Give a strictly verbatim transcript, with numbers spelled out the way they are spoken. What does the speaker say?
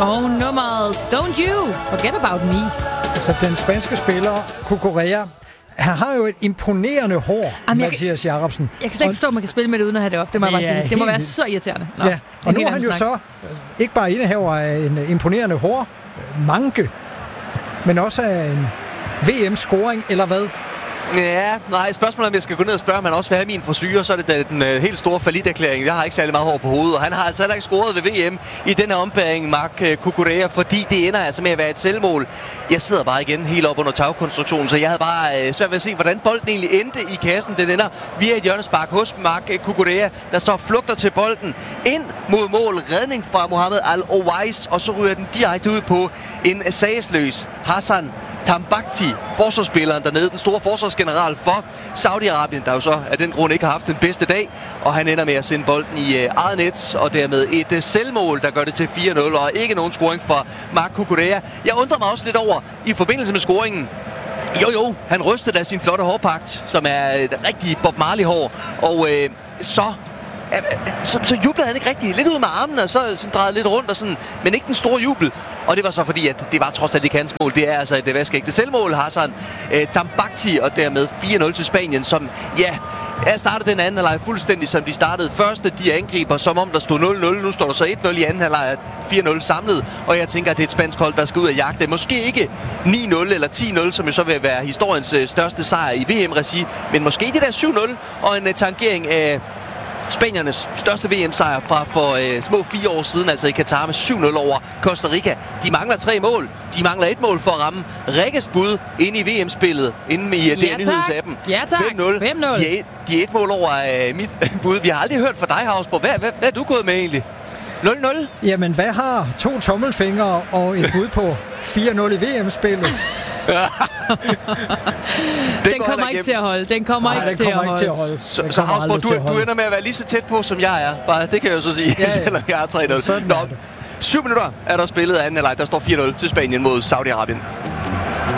Og nummeret Don't You Forget About Me. Altså, den spanske spiller, Cucurella, han har jo et imponerende hår, Jamen, Mathias Jacobsen. Jeg kan slet ikke forstå, at man kan spille med det uden at have det op. Det må, jeg bare sige. Det må være så irriterende. Nå, ja, og nu er han jo snak. så ikke bare indehaver af en imponerende hår, manke, men også af en V M-scoring, eller hvad? Ja, nej, spørgsmålet om jeg skal gå ned og spørge, om han også vil have min frisyre, så er det da den øh, helt store falliterklæring. Jeg har ikke særlig meget hår på hovedet, og han har altså heller ikke scoret ved V M i den her ombæring, Marc Cucurella, fordi det ender altså med at være et selvmål. Jeg sidder bare igen helt op under tagkonstruktionen, så jeg havde bare øh, svært ved at se, hvordan bolden egentlig endte i kassen. Den ender via et hjørnespark hos Marc Cucurella, der står flugter til bolden ind mod mål. Redning fra Mohamed Al-Owais, og så ryger den direkte ud på en sagsløs Hassan Tambakti, forsvarsspilleren dernede, den store forsvarsgeneral for Saudi-Arabien, der jo så af den grund ikke har haft den bedste dag, og han ender med at sende bolden i uh, eget net, og dermed et uh, selvmål, der gør det til fire nul, og ikke nogen scoring for Marc Cucurella. Jeg undrer mig også lidt over, i forbindelse med scoringen, jo jo, han rystede af sin flotte hårpagt, som er et rigtig Bob Marley-hår, og øh, så Så, så jublede han ikke rigtig. Lidt ud med armene, og så sådan drejede lidt rundt, og sådan, men ikke den store jubel. Og det var så fordi, at det var trods alt ikke hans mål. Det er altså et vaskeægte selvmål, Hassan eh, Tambakti, og dermed fire nul til Spanien, som, ja, jeg startede den anden halvleg fuldstændig som de startede. Første, de angriber, som om der stod nul nul. Nu står der så et nul i anden halvleg, fire nul samlet. Og jeg tænker, at det er et spansk hold, der skal ud og jagte. Måske ikke ni nul eller ti nul, som jo så vil være historiens øh, største sejr i V M-regi, men måske det der syv nul og en uh, tangering af Spaniernes største V M-sejr fra for øh, små fire år siden, altså i Katar med syv nul over Costa Rica. De mangler tre mål. De mangler et mål for at ramme Rikkes bud inde i V M-spillet, inde i uh, D R-nyhedsappen. Ja tak, fem nul. De, er, de er et mål over øh, mit bud. Vi har aldrig hørt fra dig, Hausborg. Hvad, hvad, hvad er du gået med egentlig? nul nul? Jamen, hvad har to tommelfingre og et bud på fire nul i V M-spillet? den kommer ikke til at holde. Den kommer Nej, ikke, den til, kommer at ikke til at holde. Så, så Hausborg, du, du ender med at være lige så tæt på, som jeg er. Bare, det kan jeg jo så sige, ja, ja. Selvom jeg har tre nul. Nå, syv minutter er der spillet af anden halvleg. Der står fire nul til Spanien mod Saudi-Arabien.